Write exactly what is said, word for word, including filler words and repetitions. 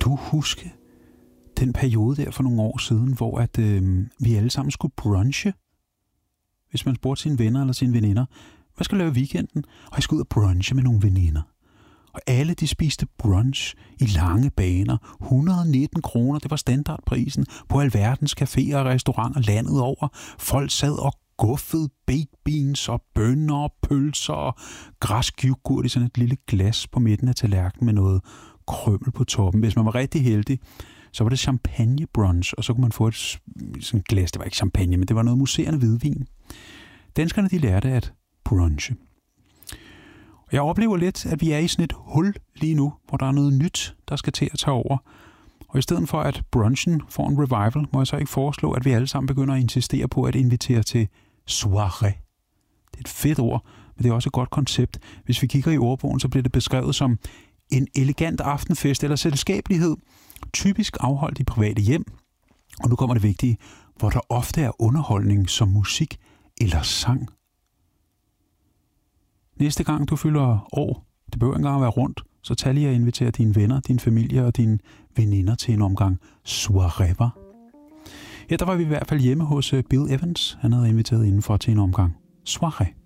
du huske den periode der for nogle år siden, hvor at, øh, vi alle sammen skulle brunche? Hvis man spurgte sine venner eller sine veninder, hvad skal du lave i weekenden? Og jeg skal ud og brunche med nogle veninder. Og alle de spiste brunch i lange baner. et hundrede og nitten kroner, det var standardprisen på alverdens caféer og restauranter landet over. Folk sad og guffede baked beans og bønner og pølser og græsk yoghurt i sådan et lille glas på midten af tallerkenen med noget krømmel på toppen. Hvis man var rigtig heldig, så var det champagne brunch, og så kunne man få et sådan et glas. Det var ikke champagne, men det var noget muserende hvidvin. Danskerne, de lærte at brunche. Jeg oplever lidt, at vi er i sådan et hul lige nu, hvor der er noget nyt, der skal til at tage over. Og i stedet for, at brunchen får en revival, må jeg så ikke foreslå, at vi alle sammen begynder at insistere på at invitere til soirée. Det er et fedt ord, men det er også et godt koncept. Hvis vi kigger i ordbogen, så bliver det beskrevet som en elegant aftenfest eller selskabelighed, typisk afholdt i private hjem. Og nu kommer det vigtige, hvor der ofte er underholdning som musik eller sang. Næste gang du fylder år, det behøver ikke engang at være rundt, så tag lige at invitere dine venner, din familie og dine veninder til en omgang soirée. Ja, der var vi i hvert fald hjemme hos Bill Evans. Han havde inviteret indenfor til en omgang soirée.